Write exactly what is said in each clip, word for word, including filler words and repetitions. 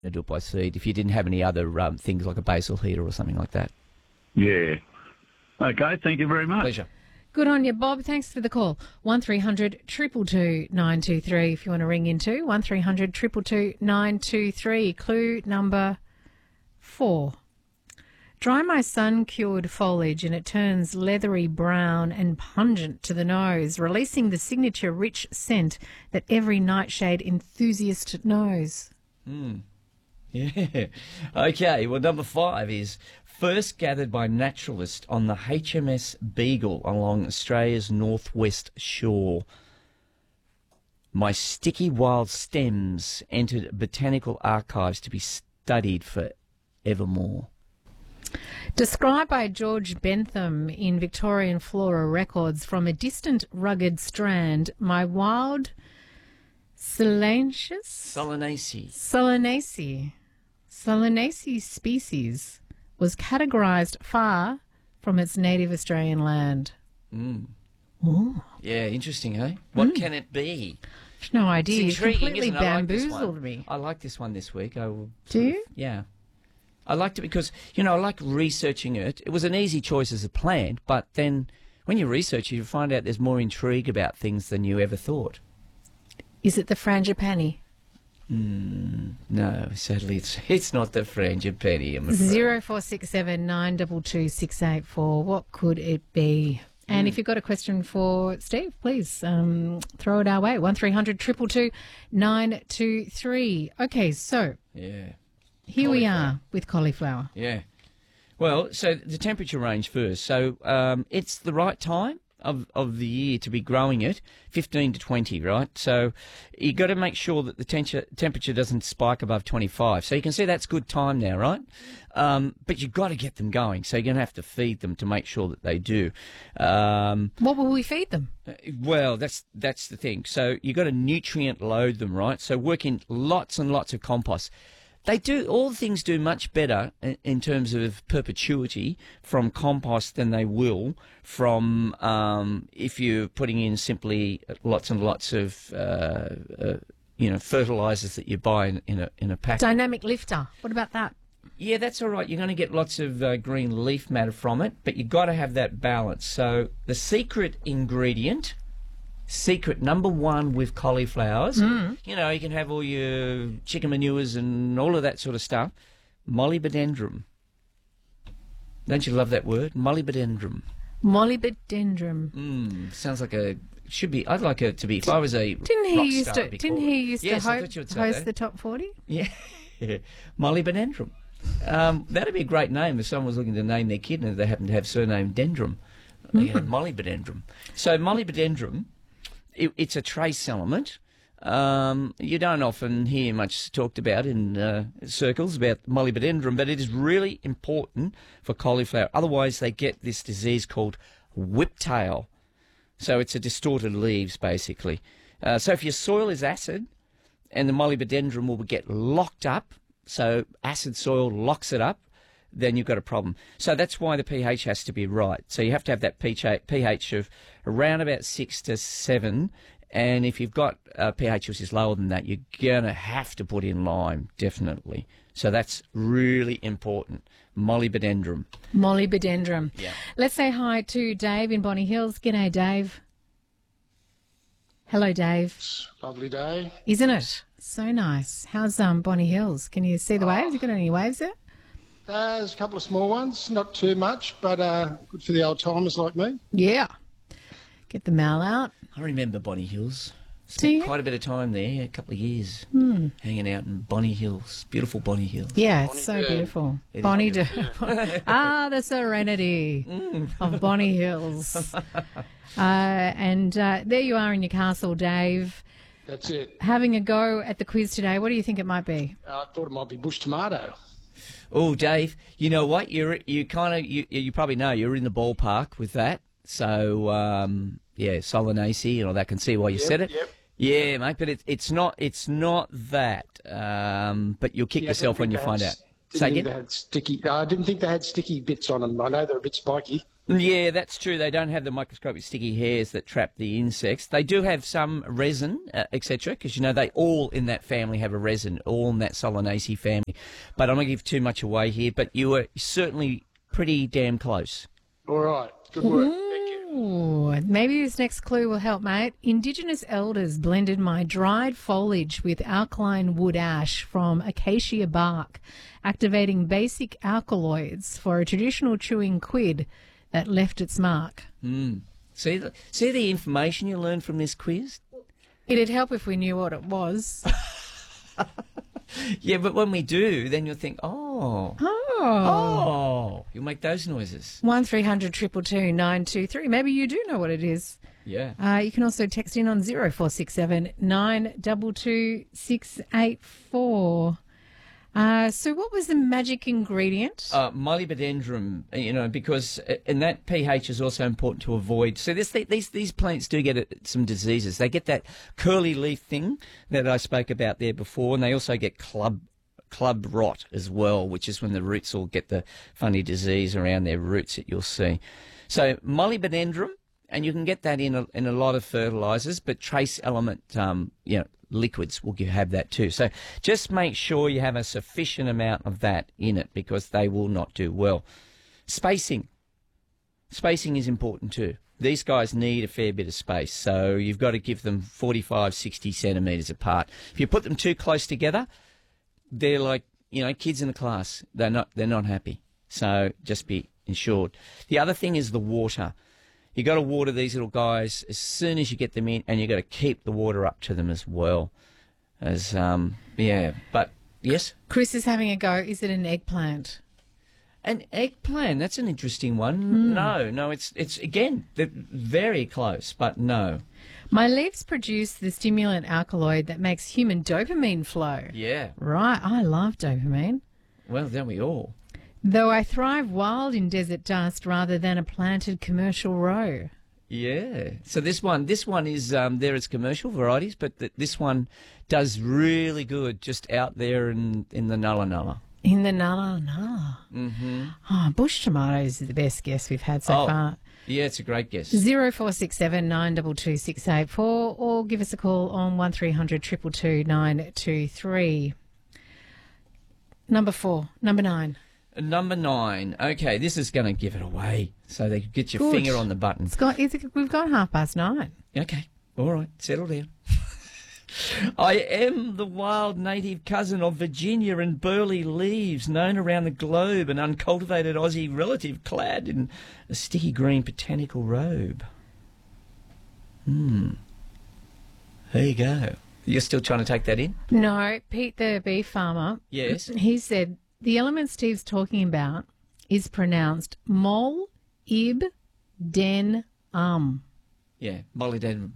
to do it by seed if you didn't have any other um, things like a basil heater or something like that. Yeah. Okay, thank you very much. Pleasure. Good on you, Bob. Thanks for the call. one three hundred two two two nine two three if you want to ring in too. one three hundred two two two nine two three. Clue number four. Dry my sun-cured foliage and it turns leathery brown and pungent to the nose, releasing the signature rich scent that every nightshade enthusiast knows. Hmm. Yeah. Okay, well, number five is first gathered by naturalists on the H M S Beagle along Australia's northwest shore. My sticky wild stems entered botanical archives to be studied for evermore. Described by George Bentham in Victorian Flora Records from a distant rugged strand, my wild Solanaceous? Solanaceae. Solanaceae. Solanaceae species was categorised far from its native Australian land. Mm. Ooh. Yeah, interesting, eh? What Mm. can it be? No idea. It's You intriguing, completely isn't it? I like this bamboozled one. me. I like this one this week. I will, Do you? Yeah. I liked it because, you know, I like researching it. It was an easy choice as a plant, but then when you research it, you find out there's more intrigue about things than you ever thought. Is it the frangipani? Mm, no, sadly, it's it's not the frangipani. I'm afraid. Zero four six seven nine two two six eight four. What could it be? And Mm. if you've got a question for Steve, please um, throw it our way. One three hundred two two two nine two three. Okay, so Yeah. here we Cauliflower. are with cauliflower. Yeah. Well, so the temperature range first. So um, it's the right time of, of the year to be growing it, fifteen to twenty, right? So you got to make sure that the temperature temperature doesn't spike above twenty-five. So you can see that's good time now, right? Um, but you've got to get them going. So you're going to have to feed them to make sure that they do. Um, What will we feed them? well, that's that's the thing. So you've got to nutrient load them, right? So work in lots and lots of compost. They do, all things do much better in, in terms of perpetuity from compost than they will from um, if you're putting in simply lots and lots of, uh, uh, you know, fertilisers that you buy in, in a in a pack. Dynamic lifter. What about that? Yeah, that's all right. You're going to get lots of uh, green leaf matter from it, but you've got to have that balance. So the secret ingredient, secret number one with cauliflowers, Mm. you know, you can have all your chicken manures and all of that sort of stuff, molybdendrum. Don't you love that word? Molybdendrum. Molybdendrum. Mm, sounds like a, should be, I'd like it to be, if I was a Didn't he rock used star, to? it'd be Didn't called- he used Yes, to I ho- thought you would say host that. the top forty? Yeah, molybdendrum. Um, that'd be a great name if someone was looking to name their kid and they happen to have surname Dendrum. They have molybdendrum. So molybdendrum, it, it's a trace element. Um, you don't often hear much talked about in uh, circles about molybdendrum, but it is really important for cauliflower. Otherwise, they get this disease called whiptail. So it's a distorted leaves, basically. Uh, so if your soil is acid, and the molybdendrum will get locked up, so acid soil locks it up, then you've got a problem. So that's why the pH has to be right. So you have to have that pH of around about six to seven, and if you've got a pH which is lower than that, you're going to have to put in lime, definitely. So that's really important. Molybdendrum. Molybdendrum. Yeah. Let's say hi to Dave in Bonny Hills. G'day, Dave. Hello, Dave. Lovely day. Isn't it? So nice. How's um Bonny Hills? Can you see the waves? You got any waves there? Uh, there's a couple of small ones, not too much, but uh, good for the old timers like me. Yeah. Get the mail out. I remember Bonny Hills. Do Spent you? quite a bit of time there, a couple of years, Hmm. hanging out in Bonny Hills. Beautiful Bonny Hills. Yeah, it's so beautiful. It is Bonny beautiful. D- Ah, the serenity of Bonny Hills. Uh, and uh, there you are in your castle, Dave. That's it. Having a go at the quiz today. What do you think it might be? Uh, I thought it might be bush tomato. Oh, Dave, you know what? You're you kind of you you probably know you're in the ballpark with that. So um, yeah, Solanaceae, you know, that can see why you Yep, said it. yep. Yeah, mate, but it's it's not it's not that. Um, but you'll kick Yeah, yourself but when you find out. perhaps Didn't Say think again? they had sticky. I didn't think they had sticky bits on them. I know they're a bit spiky. Yeah, that's true. They don't have the microscopic sticky hairs that trap the insects. They do have some resin, uh, et cetera, because, you know, they all in that family have a resin, all in that Solanaceae family. But I'm not going to give too much away here, but you were certainly pretty damn close. All right. Good work. Thank you. Ooh, maybe this next clue will help, mate. Indigenous elders blended my dried foliage with alkaline wood ash from acacia bark, activating basic alkaloids for a traditional chewing quid that left its mark. Mm. See, the, see the information you learned from this quiz? It'd help if we knew what it was. Yeah, but when we do, then you'll think, oh, Oh. oh, you'll make those noises. One three hundred two two two nine two three. Maybe you do know what it is. Yeah. Uh, you can also text in on zero four six seven nine two two six eight four. Uh, so what was the magic ingredient? Uh, molybdendrum, you know, because and that pH is also important to avoid. So this, these these plants do get uh, some diseases. They get that curly leaf thing that I spoke about there before, and they also get club club rot as well, which is when the roots all get the funny disease around their roots that you'll see. So molybdendrum, and you can get that in a, in a lot of fertilizers, but trace element, um, you know, liquids will have that too. So just make sure you have a sufficient amount of that in it, because they will not do well. Spacing. Spacing is important too. These guys need a fair bit of space, so you've got to give them forty-five, sixty centimetres apart. If you put them too close together, they're like, you know, kids in the class. They're not, they're not happy. So just be ensured. The other thing is the water. You got to water these little guys as soon as you get them in, and you got to keep the water up to them as well. As um, yeah, but yes, Chris is having a go. Is it an eggplant? an eggplant. That's an interesting one. Mm. No, no, it's it's again they're very close, but no. My leaves produce the stimulant alkaloid that makes human dopamine flow. Yeah, Right, I love dopamine. well, don't we all? Though I thrive wild in desert dust rather than a planted commercial row. Yeah. So this one, this one is um, there is commercial varieties, but th- this one does really good just out there in in the Nulla Nulla. In the Nulla Nulla. Mm-hmm. Oh, bush tomatoes is the best guess we've had so Oh. far. Yeah, it's a great guess. Zero four six seven nine two two six eight four, or give us a call on one three hundred two two two nine two three. Number four, number nine. Number nine. Okay, this is going to give it away, so they can get your Good. finger on the button. It's got, it's, we've got half past nine. Okay, all right, settle down. I am the wild native cousin of Virginia and burley leaves, known around the globe, an uncultivated Aussie relative clad in a sticky green botanical robe. Hmm. There you go. You're still trying to take that in? No, Pete the beef farmer, Yes. he said the element Steve's talking about is pronounced mol ib den um. Yeah, molybdenum.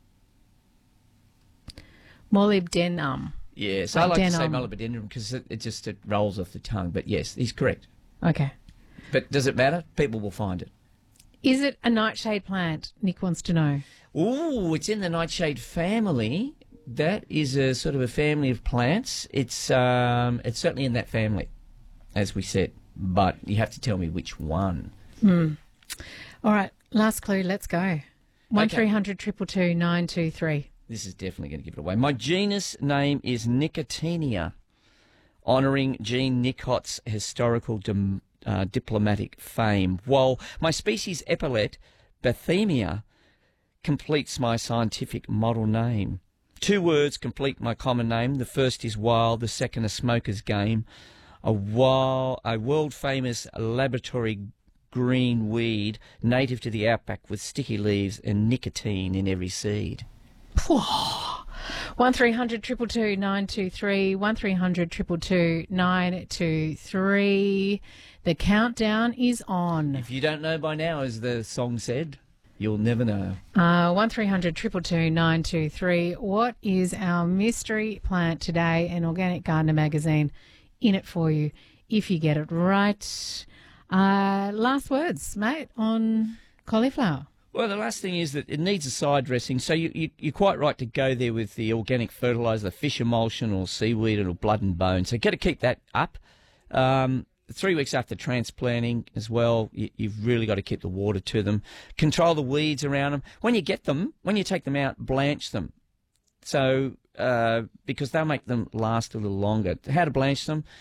Molybdenum. Yes, I like to say Molybdenum. molybdenum because it, it just it rolls off the tongue. But yes, he's correct. Okay. But does it matter? People will find it. Is it a nightshade plant? Nick wants to know. Ooh, it's in the nightshade family. That is a sort of a family of plants. It's um, it's certainly in that family, as we said. But you have to tell me which one. Mm. All right, last clue. Let's go. One Okay. three hundred two two two nine two three. This is definitely going to give it away. My genus name is Nicotenia, honouring Jean Nicot's historical dim, uh, diplomatic fame, while my species epithet, Bethemia, completes my scientific model name. Two words complete my common name. The first is wild, the second a smoker's game. A, wild, a world-famous laboratory green weed, native to the outback with sticky leaves and nicotine in every seed. One three hundred two two two nine two three. One three hundred two two two nine two three. The countdown is on. If you don't know by now, as the song said, you'll never know. Uh, one three hundred two two two nine two three. What is our mystery plant today? An Organic Gardener magazine in it for you if you get it right. Uh, last words, mate, on cauliflower. Well, the last thing is that it needs a side dressing, so you, you, you're quite right to go there with the organic fertiliser, the fish emulsion or seaweed or blood and bone. So you've got to keep that up. Um, three weeks after transplanting as well, you, you've really got to keep the water to them. Control the weeds around them. When you get them, when you take them out, blanch them. So, uh, because they'll make them last a little longer. How to blanch them?